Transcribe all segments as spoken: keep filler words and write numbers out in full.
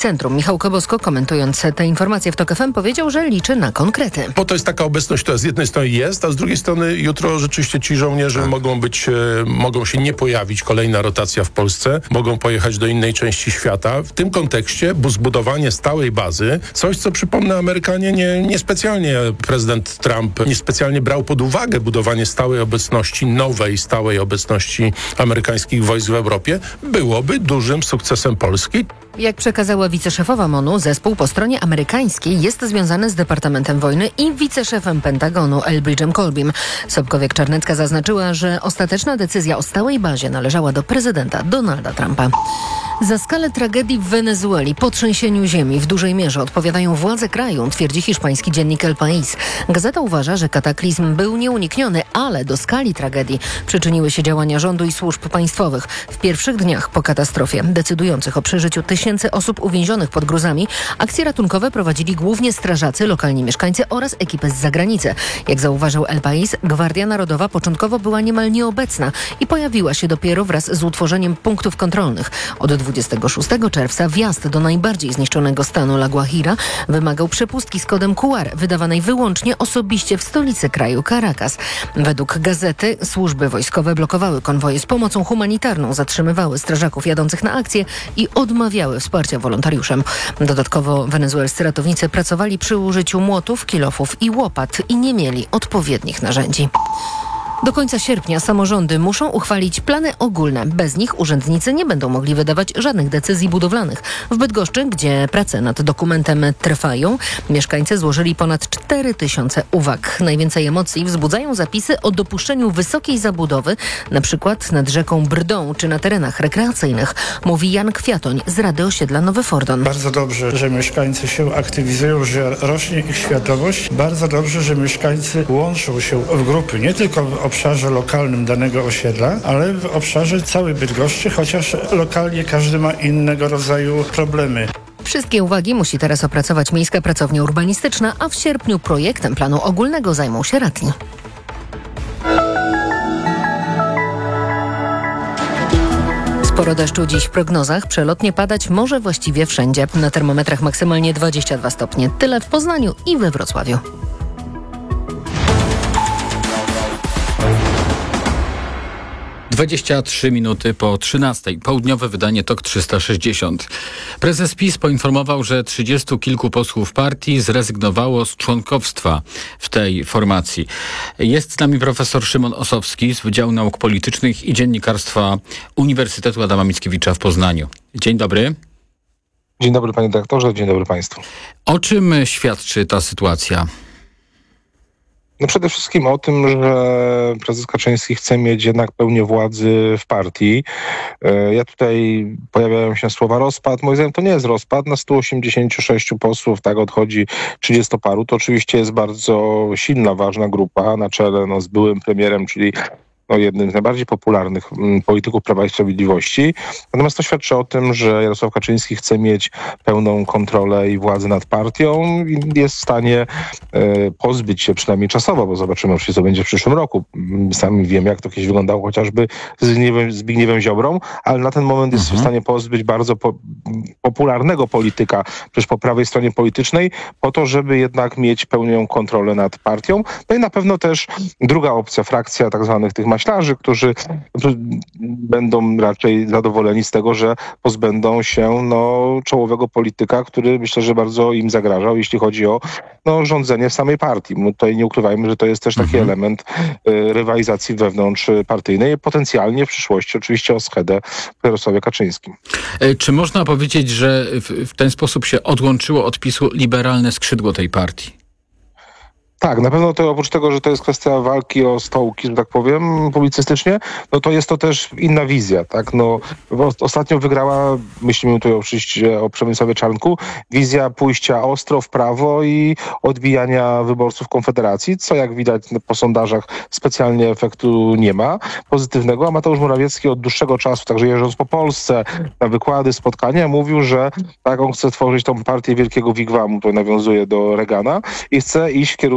Epicentrum. Michał Kobosko, komentując te informacje w TOK F M, powiedział, że liczy na konkrety. Bo to jest taka obecność, która z jednej strony jest, a z drugiej strony jutro rzeczywiście ci żołnierze tak. mogą być, e, mogą się nie pojawić, kolejna rotacja w Polsce, mogą pojechać do innej części świata. W tym kontekście bo zbudowanie stałej bazy, coś co przypomnę Amerykanie nie, niespecjalnie prezydent Trump niespecjalnie brał pod uwagę budowanie stałej obecności, nowej stałej obecności amerykańskich wojsk w Europie, byłoby dużym sukcesem Polski. Jak przekazała wiceszefowa M O N-u, zespół po stronie amerykańskiej jest związany z Departamentem Wojny i wiceszefem Pentagonu Elbridge'em Colbym. Sobkowiak-Czarnecka zaznaczyła, że ostateczna decyzja o stałej bazie należała do prezydenta Donalda Trumpa. Za skalę tragedii w Wenezueli, po trzęsieniu ziemi w dużej mierze odpowiadają władze kraju, twierdzi hiszpański dziennik El País. Gazeta uważa, że kataklizm był nieunikniony, ale do skali tragedii przyczyniły się działania rządu i służb państwowych. W pierwszych dniach po katastrofie, decydujących o przeżyciu tysięcy osób uwięzionych pod gruzami, akcje ratunkowe prowadzili głównie strażacy, lokalni mieszkańcy oraz ekipy z zagranicy. Jak zauważył El País, Gwardia Narodowa początkowo była niemal nieobecna i pojawiła się dopiero wraz z utworzeniem punktów kontrolnych. Od dwudziestego szóstego czerwca wjazd do najbardziej zniszczonego stanu La Guajira wymagał przepustki z kodem Q R, wydawanej wyłącznie osobiście w stolicy kraju Caracas. Według gazety służby wojskowe blokowały konwoje z pomocą humanitarną, zatrzymywały strażaków jadących na akcję i odmawiały wsparcia wolontariuszom. Dodatkowo wenezuelscy ratownicy pracowali przy użyciu młotów, kilofów i łopat i nie mieli odpowiednich narzędzi. Do końca sierpnia samorządy muszą uchwalić plany ogólne. Bez nich urzędnicy nie będą mogli wydawać żadnych decyzji budowlanych. W Bydgoszczy, gdzie prace nad dokumentem trwają, mieszkańcy złożyli ponad cztery tysiące uwag. Najwięcej emocji wzbudzają zapisy o dopuszczeniu wysokiej zabudowy, na przykład nad rzeką Brdą czy na terenach rekreacyjnych, mówi Jan Kwiatoń z Rady Osiedla Nowy Fordon. Bardzo dobrze, że mieszkańcy się aktywizują, że rośnie ich świadomość. Bardzo dobrze, że mieszkańcy łączą się w grupy, nie tylko w obszarze lokalnym danego osiedla, ale w obszarze całej Bydgoszczy, chociaż lokalnie każdy ma innego rodzaju problemy. Wszystkie uwagi musi teraz opracować Miejska Pracownia Urbanistyczna, a w sierpniu projektem planu ogólnego zajmą się radni. Sporo deszczu dziś w prognozach. Przelotnie padać może właściwie wszędzie. Na termometrach maksymalnie dwadzieścia dwa stopnie. Tyle w Poznaniu i we Wrocławiu. dwadzieścia trzy minuty po trzynastej. Południowe wydanie TOK trzysta sześćdziesiąt. Prezes PiS poinformował, że trzydziestu kilku posłów partii zrezygnowało z członkowstwa w tej formacji. Jest z nami profesor Szymon Osowski z Wydziału Nauk Politycznych i Dziennikarstwa Uniwersytetu Adama Mickiewicza w Poznaniu. Dzień dobry. Dzień dobry panie dyrektorze, dzień dobry państwu. O czym świadczy ta sytuacja? No przede wszystkim o tym, że prezes Kaczyński chce mieć jednak pełnię władzy w partii. Ja tutaj pojawiają się słowa rozpad. Moim zdaniem to nie jest rozpad. Na stu osiemdziesięciu sześciu posłów tak odchodzi trzydziestu paru. To oczywiście jest bardzo silna, ważna grupa na czele no, z byłym premierem, czyli no, jednym z najbardziej popularnych m, polityków Prawa i Sprawiedliwości. Natomiast to świadczy o tym, że Jarosław Kaczyński chce mieć pełną kontrolę i władzę nad partią i jest w stanie e, pozbyć się przynajmniej czasowo, bo zobaczymy oczywiście, co będzie w przyszłym roku. Sami wiemy, jak to kiedyś wyglądało chociażby z Zbigniewem, Zbigniewem Ziobrą, ale na ten moment jest mhm. w stanie pozbyć bardzo po, popularnego polityka, przecież po prawej stronie politycznej, po to, żeby jednak mieć pełną kontrolę nad partią. No i na pewno też druga opcja, frakcja tak zwanych tych maślarzy, którzy będą raczej zadowoleni z tego, że pozbędą się no, czołowego polityka, który myślę, że bardzo im zagrażał, jeśli chodzi o no, rządzenie w samej partii. No, tutaj nie ukrywajmy, że to jest też taki mhm. element y, rywalizacji wewnątrz partyjnej, potencjalnie w przyszłości oczywiście o schedę po Jarosławie Kaczyńskim. Czy można powiedzieć, że w, w ten sposób się odłączyło od PiSu liberalne skrzydło tej partii? Tak, na pewno to oprócz tego, że to jest kwestia walki o stołki, że tak powiem, publicystycznie, no to jest to też inna wizja, tak? No, ostatnio wygrała, myślimy tutaj oczywiście o Przemysławie Czarnku, wizja pójścia ostro w prawo i odbijania wyborców Konfederacji, co jak widać po sondażach specjalnie efektu nie ma pozytywnego, a Mateusz Morawiecki od dłuższego czasu, także jeżdżąc po Polsce na wykłady, spotkania, mówił, że tak, on chce tworzyć tą partię wielkiego wigwamu, to nawiązuje do Reagana i chce iść w kierunku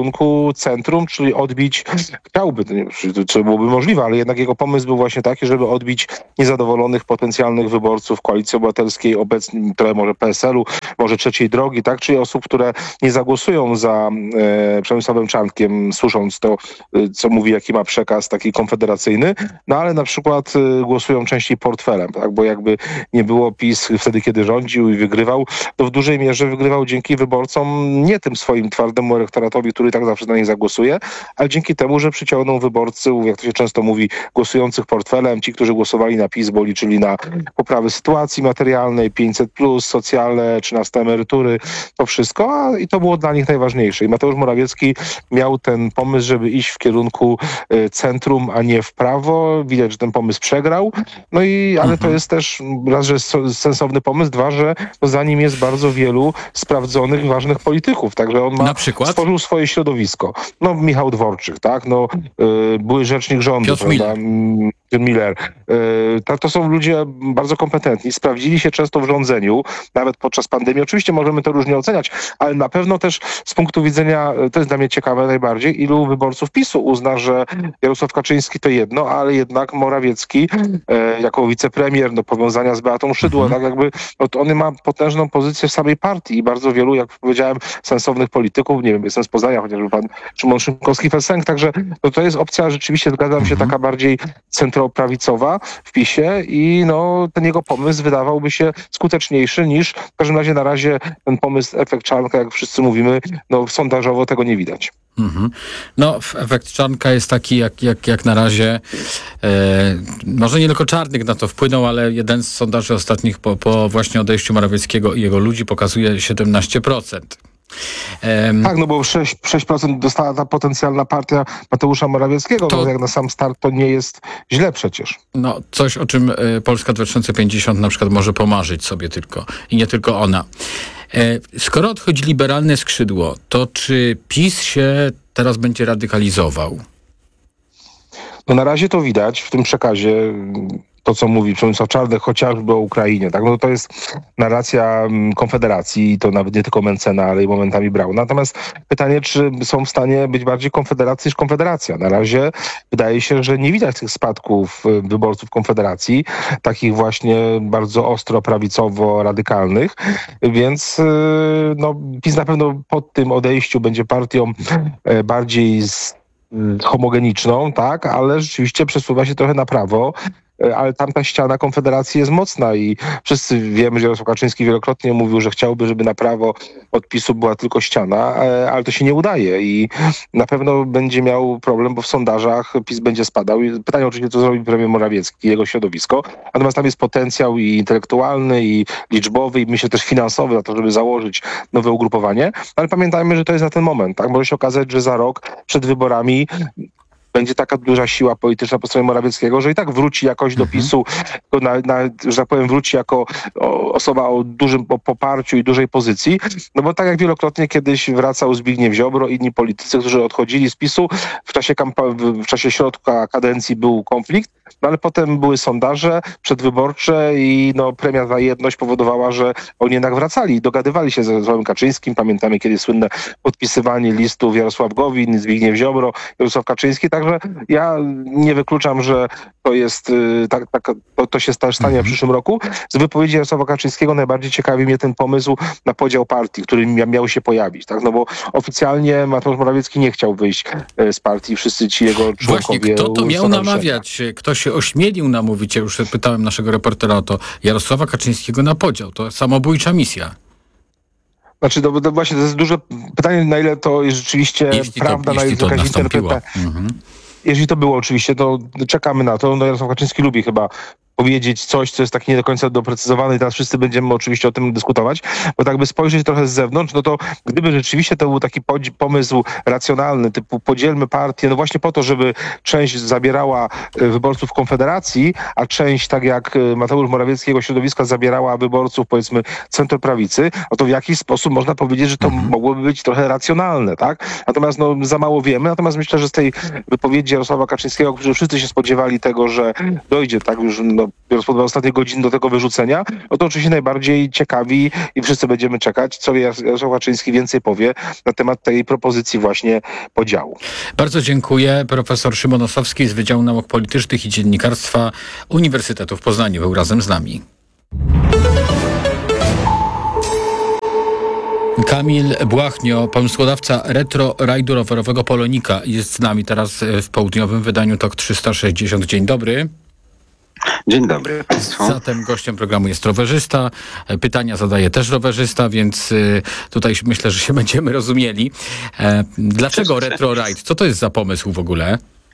kierunku centrum, czyli odbić, chciałby, to, nie, to byłoby możliwe, ale jednak jego pomysł był właśnie taki, żeby odbić niezadowolonych potencjalnych wyborców Koalicji Obywatelskiej, obecnie, które może P S L-u, może Trzeciej Drogi, tak, czyli osób, które nie zagłosują za e, Przemysławem Czarnkiem, słysząc to, e, co mówi, jaki ma przekaz taki konfederacyjny, no ale na przykład e, głosują częściej portfelem, tak, bo jakby nie było PiS wtedy, kiedy rządził i wygrywał, to w dużej mierze wygrywał dzięki wyborcom, nie tym swoim twardemu elektoratowi, który tak zawsze na nich zagłosuje, ale dzięki temu, że przyciągnął wyborców, jak to się często mówi, głosujących portfelem, ci, którzy głosowali na PiS, bo liczyli na poprawę sytuacji materialnej, pięćset plus, socjalne, trzynaste emerytury, to wszystko, a i to było dla nich najważniejsze. I Mateusz Morawiecki miał ten pomysł, żeby iść w kierunku y, centrum, a nie w prawo. Widać, że ten pomysł przegrał. No i, ale to jest też raz, że sensowny pomysł, dwa, że no, za nim jest bardzo wielu sprawdzonych, ważnych polityków. Także on ma, na przykład? stworzył swoje środowisko. No Michał Dworczyk, tak? No, y, były rzecznik rządu, Piotr prawda? Miller. Miller. Y, tak, to są ludzie bardzo kompetentni. Sprawdzili się często w rządzeniu, nawet podczas pandemii. Oczywiście możemy to różnie oceniać, ale na pewno też z punktu widzenia, to jest dla mnie ciekawe najbardziej, ilu wyborców PiSu uzna, że Jarosław Kaczyński to jedno, ale jednak Morawiecki e, jako wicepremier, no, powiązania z Beatą Szydło, mhm. tak jakby, no, to on ma potężną pozycję w samej partii i bardzo wielu, jak powiedziałem, sensownych polityków, nie wiem, jestem z Poznania, chociażby pan Szymon Szynkowski-Felsenk, także no, to jest opcja rzeczywiście, zgadzam się, taka bardziej centroprawicowa w PiSie i no, ten jego pomysł wydawałby się skuteczniejszy niż w każdym razie na razie ten pomysł efekt Czarnka, jak wszyscy mówimy, no sondażowo tego nie widać. Mhm. No, efekt Czarnka jest taki, jak, jak, jak na razie, e, może nie tylko Czarnek na to wpłynął, ale jeden z sondaży ostatnich po, po właśnie odejściu Morawieckiego i jego ludzi pokazuje siedemnaście procent. Um, tak, no bo sześć procent dostała ta potencjalna partia Mateusza Morawieckiego, to, no jak na sam start to nie jest źle przecież. No coś, o czym y, Polska dwa tysiące pięćdziesiąt na przykład może pomarzyć sobie tylko i nie tylko ona. E, skoro odchodzi liberalne skrzydło, to czy PiS się teraz będzie radykalizował? No na razie to widać w tym przekazie, to co mówi Przemysław Czarnek chociażby o Ukrainie, tak? No to jest narracja Konfederacji i to nawet nie tylko Mencena, ale i momentami Brauna. Natomiast pytanie, czy są w stanie być bardziej Konfederacji niż Konfederacja. Na razie wydaje się, że nie widać tych spadków wyborców Konfederacji, takich właśnie bardzo ostro prawicowo-radykalnych, więc no, PiS na pewno po tym odejściu będzie partią bardziej z homogeniczną, tak, ale rzeczywiście przesuwa się trochę na prawo, ale tamta ściana Konfederacji jest mocna i wszyscy wiemy, że Jarosław Kaczyński wielokrotnie mówił, że chciałby, żeby na prawo od PiSu była tylko ściana, ale to się nie udaje i na pewno będzie miał problem, bo w sondażach PiS będzie spadał i pytanie oczywiście, co zrobi premier Morawiecki i jego środowisko, natomiast tam jest potencjał i intelektualny, i liczbowy, i myślę też finansowy na to, żeby założyć nowe ugrupowanie, ale pamiętajmy, że to jest na ten moment, tak? Może się okazać, że za rok przed wyborami będzie taka duża siła polityczna po stronie Morawieckiego, że i tak wróci jakoś do PiSu, na, na, że tak powiem, wróci jako o, osoba o dużym poparciu i dużej pozycji, no bo tak jak wielokrotnie kiedyś wracał Zbigniew Ziobro, inni politycy, którzy odchodzili z PiSu, w czasie, kampa- w czasie środka kadencji był konflikt, no ale potem były sondaże przedwyborcze i no, premia za jedność powodowała, że oni jednak wracali i dogadywali się ze Jarosławem Kaczyńskim. Pamiętamy kiedy słynne podpisywanie listów Jarosław Gowin, Zbigniew Ziobro, Jarosław Kaczyński. Także ja nie wykluczam, że to jest tak, tak, to, to się stanie mhm. w przyszłym roku. Z wypowiedzi Jarosława Kaczyńskiego najbardziej ciekawi mnie ten pomysł na podział partii, który mia, miał się pojawić. Tak? No bo oficjalnie Mateusz Morawiecki nie chciał wyjść z partii. Wszyscy ci jego członkowie... Właśnie, kto to miał namawiać? Kto się ośmielił namówić? Ja już pytałem naszego reportera o to. Jarosława Kaczyńskiego na podział. To samobójcza misja. Znaczy, to, to właśnie to jest duże pytanie, na ile to jest rzeczywiście jeśli prawda, to, na ile to jakaś interpretacja. Mhm. Jeśli to było oczywiście, to czekamy na to. No Jarosław Kaczyński lubi chyba powiedzieć coś, co jest tak nie do końca doprecyzowane i teraz wszyscy będziemy oczywiście o tym dyskutować, bo tak by spojrzeć trochę z zewnątrz, no to gdyby rzeczywiście to był taki pomysł racjonalny, typu podzielmy partię, no właśnie po to, żeby część zabierała wyborców Konfederacji, a część, tak jak Mateusz Morawiecki, jego środowiska, zabierała wyborców, powiedzmy, centroprawicy, no to w jakiś sposób można powiedzieć, że to mhm. mogłoby być trochę racjonalne, tak? Natomiast no za mało wiemy, natomiast myślę, że z tej wypowiedzi Jarosława Kaczyńskiego, którzy wszyscy się spodziewali tego, że dojdzie tak już no, biorąc pod uwagę ostatnie godziny do tego wyrzucenia, no to oczywiście najbardziej ciekawi i wszyscy będziemy czekać, co Jarosław Kaczyński więcej powie na temat tej propozycji właśnie podziału. Bardzo dziękuję. Profesor Szymon Ossowski z Wydziału Nauk Politycznych i Dziennikarstwa Uniwersytetu w Poznaniu był razem z nami. Kamil Błachnio, pomysłodawca retro rajdu rowerowego Polonika, jest z nami teraz w południowym wydaniu Tok trzysta sześćdziesiąt. Dzień dobry. Dzień dobry Państwu. Zatem gościem programu jest rowerzysta. Pytania zadaje też rowerzysta, więc tutaj myślę, że się będziemy rozumieli. Dlaczego retro ride? Co to jest za pomysł w ogóle?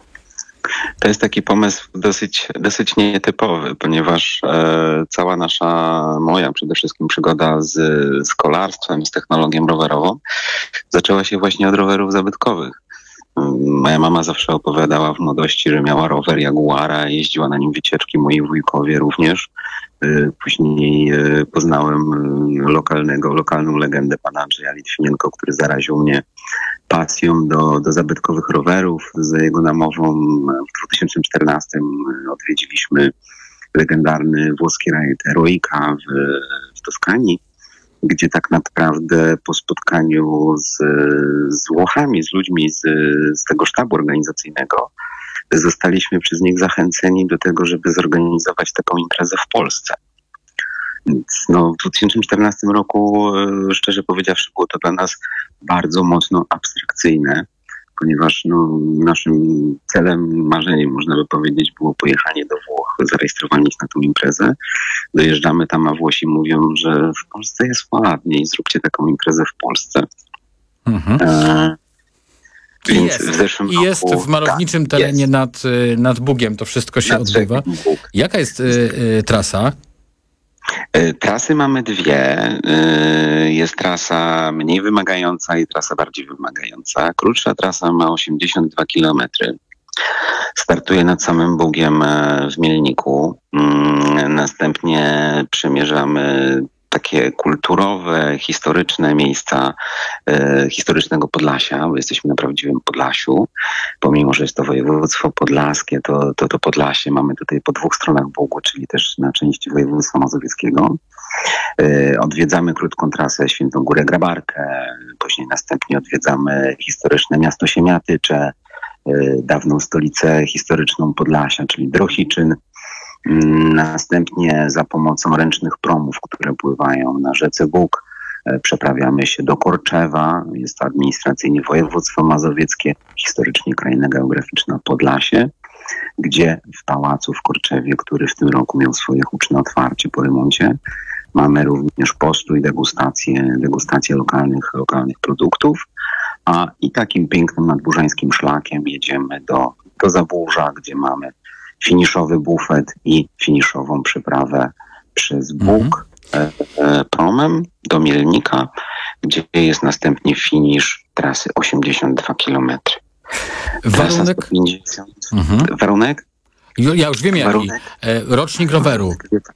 To jest taki pomysł dosyć, dosyć nietypowy, ponieważ e, cała nasza, moja przede wszystkim przygoda z, z kolarstwem, z technologią rowerową zaczęła się właśnie od rowerów zabytkowych. Moja mama zawsze opowiadała w młodości, że miała rower Jaguara, jeździła na nim wycieczki, moi wujkowie również. Później poznałem lokalnego, lokalną legendę pana Andrzeja Litwinienko, który zaraził mnie pasją do, do zabytkowych rowerów. Za jego namową w dwa tysiące czternastym odwiedziliśmy legendarny włoski rajd Eroica w, w Toskanii, gdzie tak naprawdę po spotkaniu z, z Włochami, z ludźmi z, z tego sztabu organizacyjnego, zostaliśmy przez nich zachęceni do tego, żeby zorganizować taką imprezę w Polsce. Więc no, w dwa tysiące czternastym roku, szczerze powiedziawszy, było to dla nas bardzo mocno abstrakcyjne, ponieważ no, naszym celem, marzeniem, można by powiedzieć, było pojechanie do Włoch, zarejestrowanie się na tę imprezę. Dojeżdżamy tam, a Włosi mówią, że w Polsce jest ładnie i zróbcie taką imprezę w Polsce. Mhm. E- I jest, w zeszłym i jest roku, w malowniczym tak, terenie jest. Nad, nad Bugiem to wszystko się nad odbywa. Bóg. Jaka jest y, y, trasa? Y, trasy mamy dwie. Y, jest trasa mniej wymagająca i trasa bardziej wymagająca. Krótsza trasa ma osiemdziesiąt dwa kilometry. Startuje nad samym Bugiem w Mielniku. Y, następnie przemierzamy takie kulturowe, historyczne miejsca e, historycznego Podlasia, bo jesteśmy na prawdziwym Podlasiu. Pomimo, że jest to województwo podlaskie, to, to, to Podlasie mamy tutaj po dwóch stronach Bugu, czyli też na części województwa mazowieckiego. E, odwiedzamy krótką trasę Świętą Górę Grabarkę, później następnie odwiedzamy historyczne miasto Siemiatycze, e, dawną stolicę historyczną Podlasia, czyli Drohiczyn. Następnie za pomocą ręcznych promów, które pływają na rzece Bóg, przeprawiamy się do Korczewa. Jest to administracyjnie województwo mazowieckie, historycznie kraina geograficzna Podlasie, gdzie w pałacu w Korczewie, który w tym roku miał swoje huczne otwarcie po remoncie, mamy również postój, degustację, degustację lokalnych, lokalnych produktów. A i takim pięknym nadburzańskim szlakiem jedziemy do, do Zaburza, gdzie mamy finiszowy bufet i finiszową przyprawę przez Bóg mhm. e, e, promem do Mielnika, gdzie jest następnie finisz trasy osiemdziesiąt dwa kilometry. Warunek? sto pięćdziesiąt. Mhm. Warunek? Ja już wiem jaki. E, rocznik roweru.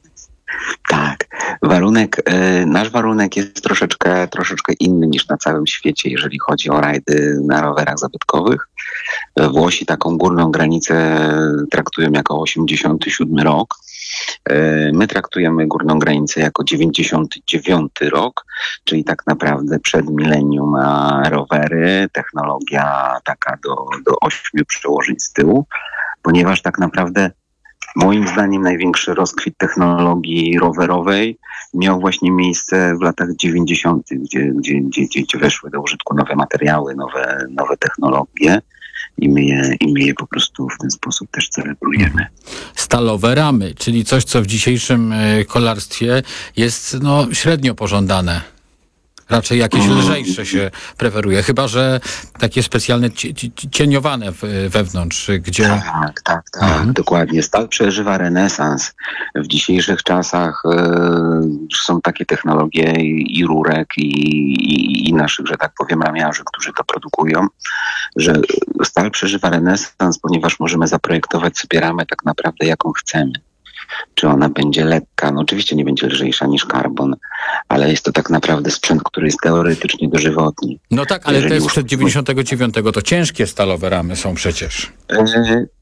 Tak. Warunek, e, nasz warunek jest troszeczkę, troszeczkę inny niż na całym świecie, jeżeli chodzi o rajdy na rowerach zabytkowych. Włosi taką górną granicę traktują jako osiemdziesiąty siódmy rok. My traktujemy górną granicę jako dziewięćdziesiąty dziewiąty rok, czyli tak naprawdę przed milenium rowery, technologia taka do, do ośmiu przełożeń z tyłu, ponieważ tak naprawdę moim zdaniem największy rozkwit technologii rowerowej miał właśnie miejsce w latach dziewięćdziesiątych, gdzie, gdzie, gdzie, gdzie weszły do użytku nowe materiały, nowe, nowe technologie. I my, je, I my je po prostu w ten sposób też celebrujemy. Stalowe ramy, czyli coś, co w dzisiejszym kolarstwie jest no, średnio pożądane. Raczej jakieś mm. lżejsze się preferuje, chyba że takie specjalne cieniowane wewnątrz, gdzie... Tak, tak, tak, mhm. dokładnie. Stal przeżywa renesans. W dzisiejszych czasach y, są takie technologie i, i rurek i, i, i naszych, że tak powiem, ramiarzy, którzy to produkują, że stal przeżywa renesans, ponieważ możemy zaprojektować sobie ramę tak naprawdę jaką chcemy. Czy ona będzie lekka? No oczywiście nie będzie lżejsza niż karbon, ale jest to tak naprawdę sprzęt, który jest teoretycznie dożywotni. No tak, ale Jeżeli to jest już... przed dziewięćdziesiątego dziewiątego, to ciężkie stalowe ramy są przecież.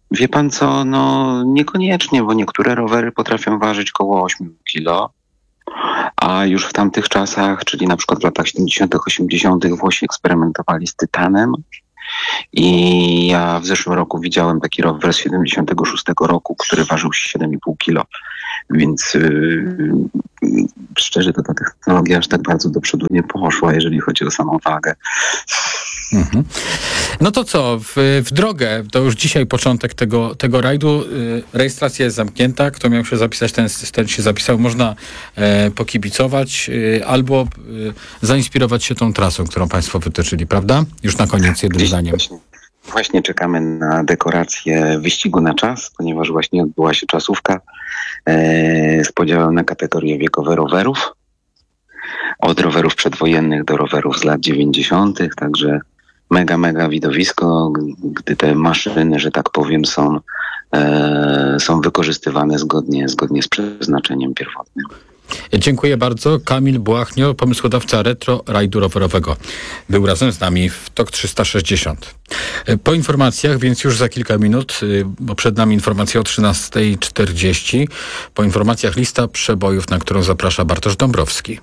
Wie pan co, no niekoniecznie, bo niektóre rowery potrafią ważyć koło osiem kilo, a już w tamtych czasach, czyli na przykład w latach siedemdziesiątych, osiemdziesiątych Włosi eksperymentowali z tytanem i ja w zeszłym roku widziałem taki rower z siedemdziesiątego szóstego roku, który ważył siedem i pół kilo, więc yy, szczerze to ta technologia aż tak bardzo do przodu nie poszła, jeżeli chodzi o samą wagę. Mhm. No to co, w, w drogę, to już dzisiaj początek tego, tego rajdu, y, rejestracja jest zamknięta, kto miał się zapisać, ten, ten się zapisał, można e, pokibicować y, albo y, zainspirować się tą trasą, którą państwo wytyczyli, prawda? Już na koniec jednym zdaniem. Właśnie, właśnie czekamy na dekorację wyścigu na czas, ponieważ właśnie odbyła się czasówka e, z podziałem na kategorie wiekowe rowerów, od rowerów przedwojennych do rowerów z lat dziewięćdziesiątych, także mega, mega widowisko, gdy te maszyny, że tak powiem, są, e, są wykorzystywane zgodnie, zgodnie z przeznaczeniem pierwotnym. Dziękuję bardzo. Kamil Błachnio, pomysłodawca retro rajdu rowerowego, był razem z nami w Tok trzysta sześćdziesiąt. Po informacjach, więc już za kilka minut, bo przed nami informacja o trzynasta czterdzieści. Po informacjach lista przebojów, na którą zaprasza Bartosz Dąbrowski.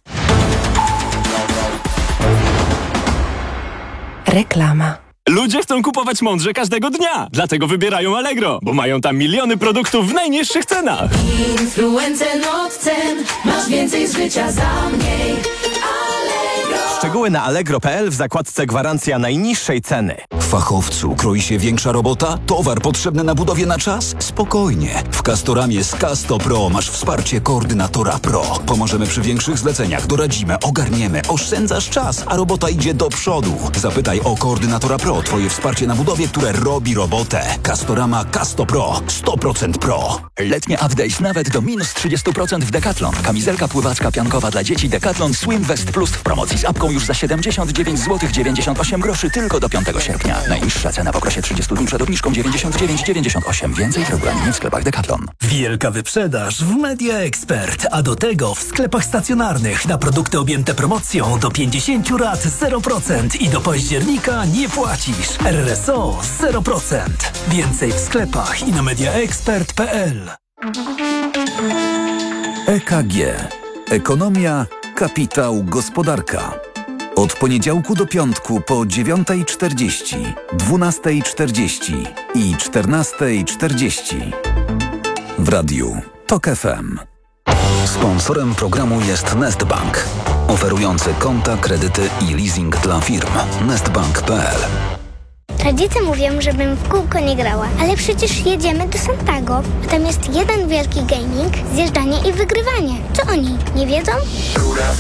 Reklama. Ludzie chcą kupować mądrze każdego dnia, dlatego wybierają Allegro, bo mają tam miliony produktów w najniższych cenach. Influencer od cen, masz więcej z życia za mniej. Allegro. Szczegóły na allegro kropka p l w zakładce gwarancja najniższej ceny. Fachowcu, kroi się większa robota? Towar potrzebny na budowie na czas? Spokojnie. W Castoramie z Casto Pro masz wsparcie koordynatora Pro. Pomożemy przy większych zleceniach, doradzimy, ogarniemy, oszczędzasz czas, a robota idzie do przodu. Zapytaj o koordynatora Pro, twoje wsparcie na budowie, które robi robotę. Castorama Casto Pro. sto procent Pro. Letnie update nawet do minus trzydzieści procent w Decathlon. Kamizelka pływacka piankowa dla dzieci Decathlon Swim Vest Plus w promocji z apką już za siedemdziesiąt dziewięć złotych dziewięćdziesiąt osiem groszy tylko do piątego sierpnia. Najniższa cena w okresie trzydziestu dni przed obniżką dziewięćdziesiąt dziewięć dziewięćdziesiąt osiem. Więcej w regulaminie w sklepach Decathlon. Wielka wyprzedaż w Media Expert, a do tego w sklepach stacjonarnych na produkty objęte promocją do pięćdziesiąt rat zero procent i do października nie płacisz. R R S O zero procent. Więcej w sklepach i na mediaexpert kropka p l. E K G. Ekonomia, kapitał, gospodarka. Od poniedziałku do piątku po dziewiąta czterdzieści, dwunasta czterdzieści i czternasta czterdzieści. W radiu Tok F M. Sponsorem programu jest Nestbank, oferujący konta, kredyty i leasing dla firm. nestbank kropka p l. Rodzice mówią, żebym w kółko nie grała, ale przecież jedziemy do Santago, a tam jest jeden wielki gaming, zjeżdżanie i wygrywanie. Co oni, nie wiedzą?